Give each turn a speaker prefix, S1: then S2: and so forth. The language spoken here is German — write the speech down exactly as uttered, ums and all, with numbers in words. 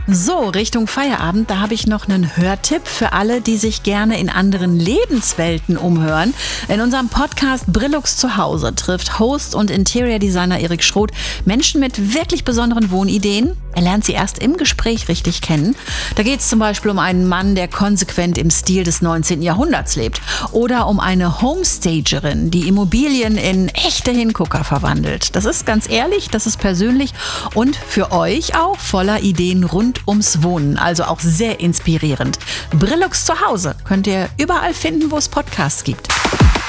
S1: So, Richtung Feierabend, da habe ich noch einen Hörtipp für alle, die sich gerne in anderen Lebenswelten umhören. In unserem Podcast Brillux zu Hause trifft Host und Interior Designer Erik Schroth Menschen mit wirklich besonderen Wohnideen. Er lernt sie erst im Gespräch richtig kennen. Da geht es zum Beispiel um einen Mann, der konsequent im Stil des neunzehnten Jahrhunderts lebt. Oder um eine Homestagerin, die Immobilien in echte Hingucker verwandelt. Das ist ganz ehrlich, das ist persönlich und für euch auch voller Ideen rund ums Wohnen. Also auch sehr inspirierend. Brillux zu Hause könnt ihr überall finden, wo es Podcasts gibt.